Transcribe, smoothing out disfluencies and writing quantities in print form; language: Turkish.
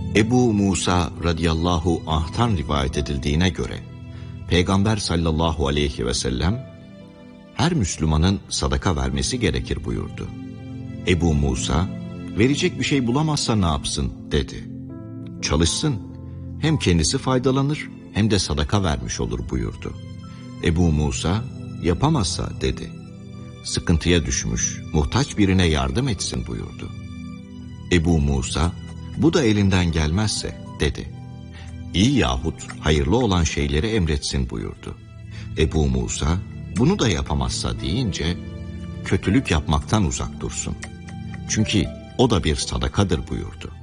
Ebu Musa radıyallahu anh'tan rivayet edildiğine göre Peygamber sallallahu aleyhi ve sellem her Müslümanın sadaka vermesi gerekir buyurdu. Ebu Musa, verecek bir şey bulamazsa ne yapsın dedi. Çalışsın, hem kendisi faydalanır hem de sadaka vermiş olur buyurdu. Ebu Musa, yapamazsa dedi. Sıkıntıya düşmüş, muhtaç birine yardım etsin buyurdu. Ebu Musa, bu da elinden gelmezse dedi. İyi yahut hayırlı olan şeyleri emretsin buyurdu. Ebu Musa, bunu da yapamazsa deyince, kötülük yapmaktan uzak dursun. Çünkü o da bir sadakadır buyurdu.